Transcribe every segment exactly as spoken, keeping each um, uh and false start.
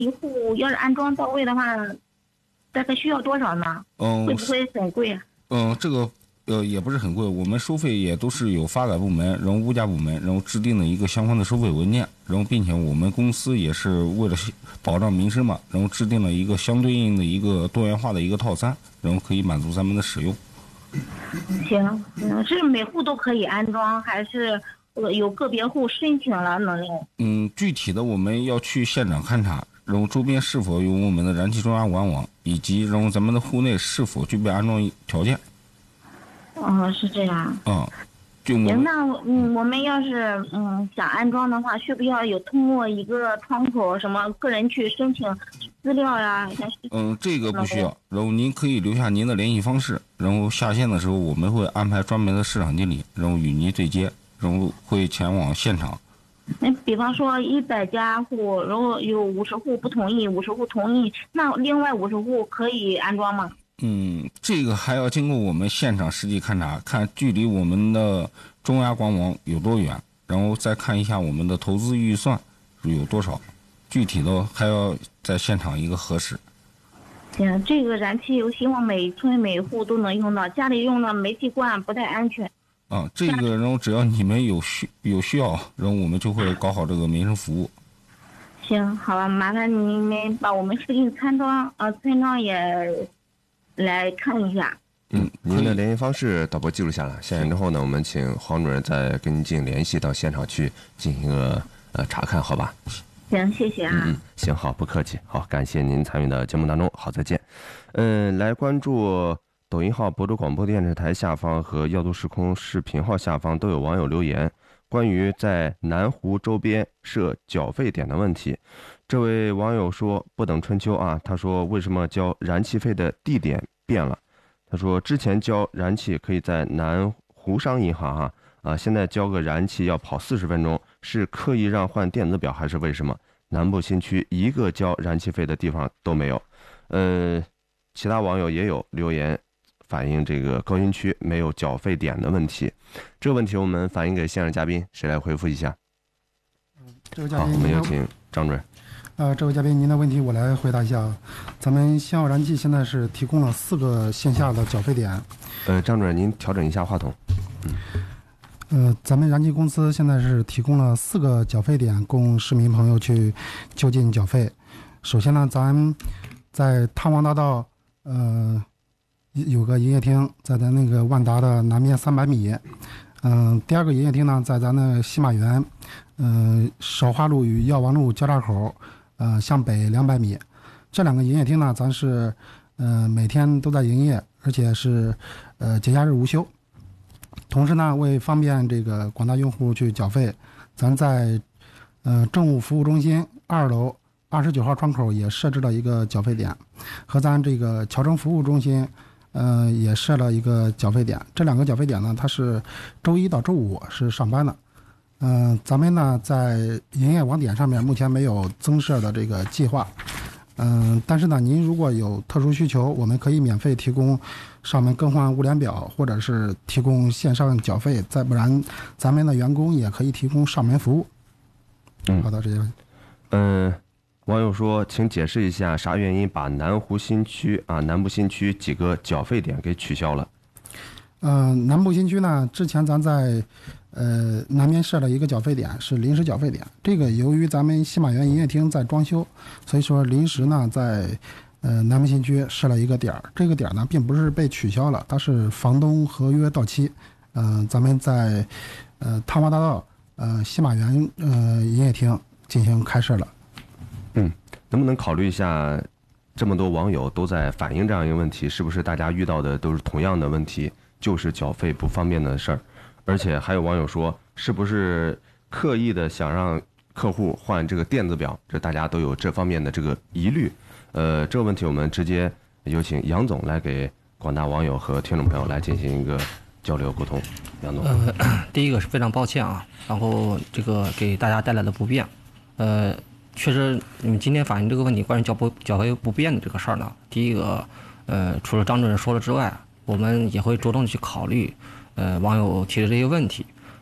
一户要是安装到位的话，大概需要多少呢？ 嗯， 会不会很贵啊？ 嗯，这个呃也不是很贵，我们收费也都是有发改部门，然后物价部门，然后制定了一个相关的收费文件，然后并且我们公司也是为了保障民生嘛，然后制定了一个相对应的一个多元化的一个套餐，然后可以满足咱们的使用。 行，嗯，是每户都可以安装，还是呃有个别户申请了能用？ 嗯，具体的我们要去现场勘察，然后周边是否有我们的燃气中央管网，以及然后咱们的户内是否具备安装条件。 哦，是这样。 嗯，就我们行，那嗯，我们要是嗯想安装的话，需不需要有通过一个窗口什么个人去申请资料呀？还是嗯，这个不需要。然后您可以留下您的联系方式，然后下线的时候我们会安排专门的市场经理，然后与您对接，然后会前往现场。 那比方说一百家户，然后有五十户不同意，五十户同意，那另外五十户可以安装吗？ 嗯，这个还要经过我们现场实际勘察，看距离我们的中压管网有多远，然后再看一下我们的投资预算有多少，具体的还要在现场一个核实。 行，这个燃气我希望每村每户都能用到，家里用的煤气罐不太安全。 啊，这个然后只要你们有需有需要，然后我们就会搞好这个民生服务。 行，好吧，麻烦你们把我们附近村庄呃村庄也来看一下。 嗯，您的联系方式导播记录下来，下线之后呢，我们请黄主任再跟您进行联系，到现场去进行一个呃查看，好吧？ 行，谢谢啊。 嗯嗯，行，好，不客气，好，感谢您参与到节目当中，好，再见。嗯，来关注抖音号亳州广播电视台下方和耀都时空视频号下方都有网友留言，关于在南湖周边设缴费点的问题。这位网友说不等春秋啊，他说为什么交燃气费的地点变了？他说之前交燃气可以在南湖商银行哈啊，现在交个燃气要跑四十分钟，是刻意让换电子表还是为什么？南部新区一个交燃气费的地方都没有。呃，其他网友也有留言反映这个高新区没有缴费点的问题，这个问题我们反映给现场嘉宾，谁来回复一下？ 这位嘉宾， 好，我们有请张主任。 呃，这位嘉宾，您的问题我来回答一下。咱们新奥燃气现在是提供了四个线下的缴费点。 呃，张主任，您调整一下话筒。嗯。 呃，咱们燃气公司现在是提供了四个缴费点，供市民朋友去就近缴费。首先呢，咱在汤王大道，呃，有个营业厅，在咱那个万达的南面三百米。嗯、呃，第二个营业厅呢，在咱的西马园，嗯、呃，韶华路与药王路交叉口，呃，向北两百米。这两个营业厅呢，咱是，呃，每天都在营业，而且是，呃，节假日无休。同时呢，为方便这个广大用户去缴费，咱在呃政务服务中心二楼二十九号窗口也设置了一个缴费点，和咱这个侨城服务中心，呃也设了一个缴费点。这两个缴费点呢，它是周一到周五是上班的。嗯、呃，咱们呢在营业网点上面目前没有增设的这个计划。嗯、呃，但是呢，您如果有特殊需求，我们可以免费提供上门更换物联表，或者是提供线上缴费，再不然咱们的员工也可以提供上门服务。 嗯， 好的，这些。 嗯，网友说，请解释一下啥原因把南湖新区啊南部新区几个缴费点给取消了？ 呃，南部新区呢，之前咱在呃南边设了一个缴费点，是临时缴费点。这个由于咱们西马园营业厅在装修，所以说临时呢在呃南部新区设了一个点儿。这个点儿呢并不是被取消了，它是房东合约到期。嗯、呃，咱们在呃汤华大道呃西马园呃营业厅进行开设了。 嗯，能不能考虑一下？这么多网友都在反映这样一个问题，是不是大家遇到的都是同样的问题，就是缴费不方便的事儿？而且还有网友说，是不是刻意的想让客户换这个电子表？这大家都有这方面的这个疑虑。呃，这个问题我们直接有请杨总来给广大网友和听众朋友来进行一个交流沟通。杨总， 呃，第一个是非常抱歉啊，然后这个给大家带来的不便，呃。确实，你们今天反映这个问题，关于缴不缴费不便的这个事儿呢，第一个，呃，除了张主任说了之外，我们也会着重去考虑，呃，网友提的这些问题。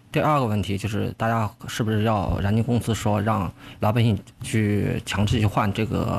第二个问题就是大家是不是要燃气公司说让老百姓去强制去换这个